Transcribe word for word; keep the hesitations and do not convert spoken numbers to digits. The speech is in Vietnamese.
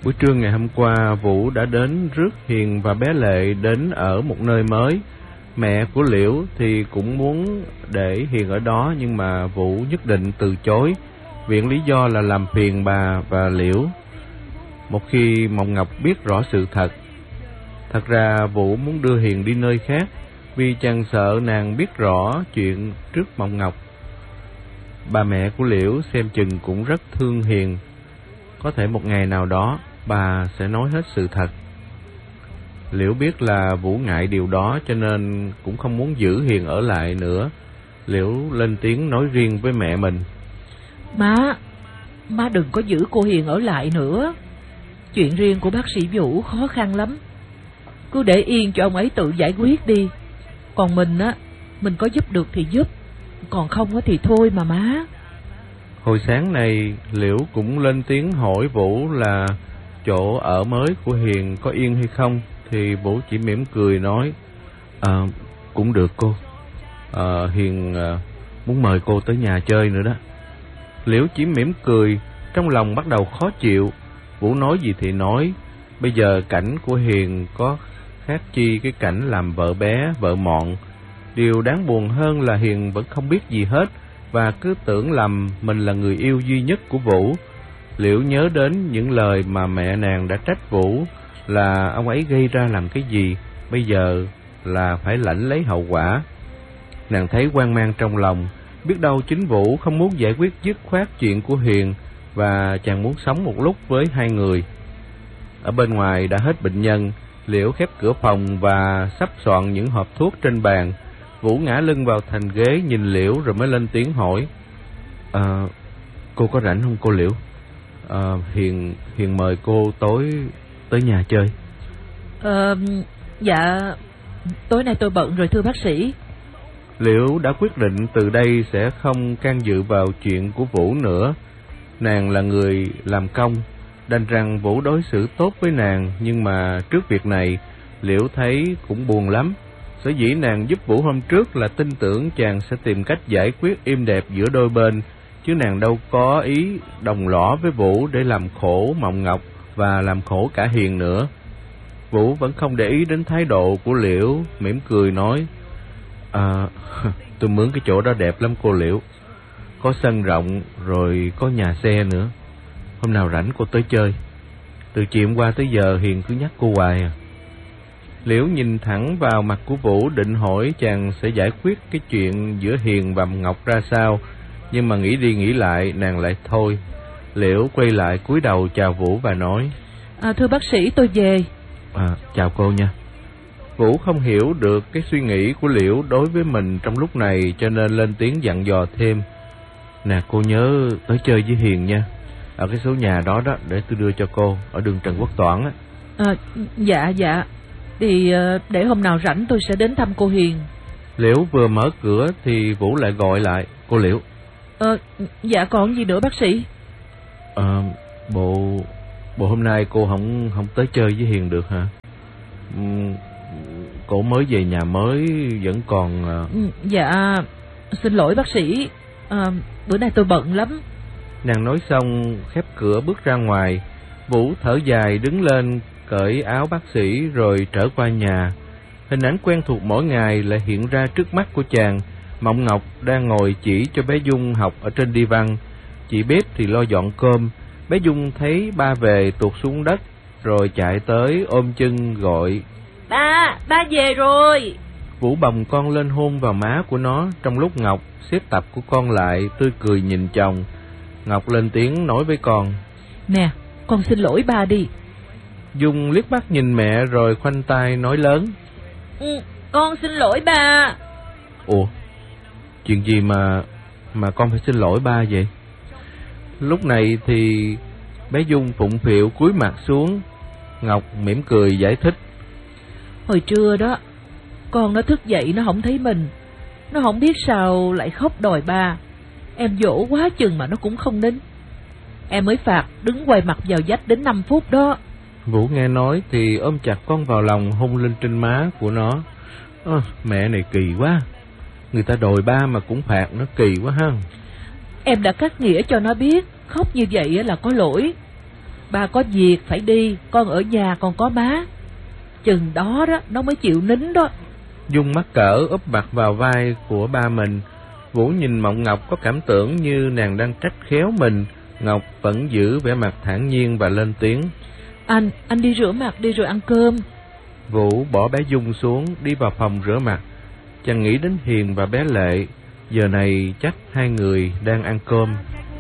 Buổi trưa ngày hôm qua, Vũ đã đến rước Hiền và bé Lệ đến ở một nơi mới. Mẹ của Liễu thì cũng muốn để Hiền ở đó, nhưng mà Vũ nhất định từ chối, viện lý do là làm phiền bà và Liễu. Một khi Mộng Ngọc biết rõ sự thật, thật ra Vũ muốn đưa Hiền đi nơi khác, vì chàng sợ nàng biết rõ chuyện trước Mộng Ngọc. Bà mẹ của Liễu xem chừng cũng rất thương Hiền, có thể một ngày nào đó bà sẽ nói hết sự thật. Liễu biết là Vũ ngại điều đó, cho nên cũng không muốn giữ Hiền ở lại nữa. Liễu lên tiếng nói riêng với mẹ mình. Má, má đừng có giữ cô Hiền ở lại nữa. Chuyện riêng của bác sĩ Vũ khó khăn lắm, cứ để yên cho ông ấy tự giải quyết đi. Còn mình á, mình có giúp được thì giúp, còn không á thì thôi mà má. Hồi sáng này Liễu cũng lên tiếng hỏi Vũ là chỗ ở mới của Hiền có yên hay không, thì Vũ chỉ mỉm cười nói à, cũng được cô, à, Hiền à, muốn mời cô tới nhà chơi nữa đó. Liễu chỉ mỉm cười, trong lòng bắt đầu khó chịu. Vũ nói gì thì nói, bây giờ cảnh của Hiền có khác chi cái cảnh làm vợ bé, vợ mọn. Điều đáng buồn hơn là Hiền vẫn không biết gì hết, và cứ tưởng lầm mình là người yêu duy nhất của Vũ. Liễu nhớ đến những lời mà mẹ nàng đã trách Vũ là ông ấy gây ra làm cái gì, bây giờ là phải lãnh lấy hậu quả. Nàng thấy hoang mang trong lòng, biết đâu chính Vũ không muốn giải quyết dứt khoát chuyện của Hiền, và chàng muốn sống một lúc với hai người. Ở bên ngoài đã hết bệnh nhân, Liễu khép cửa phòng và sắp soạn những hộp thuốc trên bàn. Vũ ngã lưng vào thành ghế nhìn Liễu rồi mới lên tiếng hỏi. À, cô có rảnh không cô Liễu? À, Hiền Hiền mời cô tối tới nhà chơi. Ờ, dạ, tối nay tôi bận rồi thưa bác sĩ. Liễu đã quyết định từ đây sẽ không can dự vào chuyện của Vũ nữa. Nàng là người làm công, đành rằng Vũ đối xử tốt với nàng, nhưng mà trước việc này Liễu thấy cũng buồn lắm. Sở dĩ nàng giúp Vũ hôm trước là tin tưởng chàng sẽ tìm cách giải quyết êm đẹp giữa đôi bên, chứ nàng đâu có ý đồng lõa với Vũ để làm khổ Mộng Ngọc và làm khổ cả Hiền nữa. Vũ vẫn không để ý đến thái độ của Liễu, mỉm cười nói. À, tôi mướn cái chỗ đó đẹp lắm cô Liễu, có sân rộng rồi có nhà xe nữa. Hôm nào rảnh cô tới chơi. Từ chiều hôm qua tới giờ Hiền cứ nhắc cô hoài à. Liễu nhìn thẳng vào mặt của Vũ, định hỏi chàng sẽ giải quyết cái chuyện giữa Hiền và Ngọc ra sao, nhưng mà nghĩ đi nghĩ lại nàng lại thôi. Liễu quay lại cúi đầu chào Vũ và nói. À, thưa bác sĩ, tôi về. À, chào cô nha. Vũ không hiểu được cái suy nghĩ của Liễu đối với mình trong lúc này, cho nên lên tiếng dặn dò thêm. Nè, cô nhớ tới chơi với Hiền nha, ở cái số nhà đó đó, để tôi đưa cho cô, ở đường Trần Quốc Toản á. À, dạ dạ, thì để hôm nào rảnh tôi sẽ đến thăm cô Hiền. Liễu vừa mở cửa thì Vũ lại gọi lại. Cô Liễu. Ờ, dạ còn gì nữa bác sĩ? Ờ, bộ bộ hôm nay cô không không tới chơi với Hiền được hả? Uhm, cô mới về nhà mới vẫn còn. Uh... Dạ, xin lỗi bác sĩ, à, bữa nay tôi bận lắm. Nàng nói xong khép cửa bước ra ngoài. Vũ thở dài đứng lên cởi áo bác sĩ rồi trở qua nhà. Hình ảnh quen thuộc mỗi ngày lại hiện ra trước mắt của chàng. Mộng Ngọc đang ngồi chỉ cho bé Dung học ở trên đi văn, chị Bếp thì lo dọn cơm. Bé Dung thấy ba về tuột xuống đất rồi chạy tới ôm chân gọi. Ba, ba về rồi. Vũ bồng con lên hôn vào má của nó, trong lúc Ngọc xếp tập của con lại tươi cười nhìn chồng. Ngọc lên tiếng nói với con. Nè, con xin lỗi ba đi. Dung liếc mắt nhìn mẹ rồi khoanh tay nói lớn. Ừ, con xin lỗi ba. Ủa, chuyện gì mà mà con phải xin lỗi ba vậy? Lúc này thì bé Dung phụng phịu cúi mặt xuống. Ngọc mỉm cười giải thích. Hồi trưa đó, con nó thức dậy nó không thấy mình, nó không biết sao lại khóc đòi ba. Em dỗ quá chừng mà nó cũng không nín. Em mới phạt đứng quay mặt vào vách đến năm phút đó. Vũ nghe nói thì ôm chặt con vào lòng, hôn lên trên má của nó. À, mẹ này kỳ quá, người ta đòi ba mà cũng phạt nó, kỳ quá ha. Em đã cắt nghĩa cho nó biết khóc như vậy là có lỗi. Ba có việc phải đi, con ở nhà còn có má. Chừng đó đó, nó mới chịu nín đó. Dung mắc cỡ úp mặt vào vai của ba mình. Vũ nhìn Mộng Ngọc có cảm tưởng như nàng đang trách khéo mình. Ngọc vẫn giữ vẻ mặt thản nhiên và lên tiếng. Anh, anh đi rửa mặt đi rồi ăn cơm. Vũ bỏ bé Dung xuống, đi vào phòng rửa mặt. Chàng nghĩ đến Hiền và bé Lệ. Giờ này chắc hai người đang ăn cơm.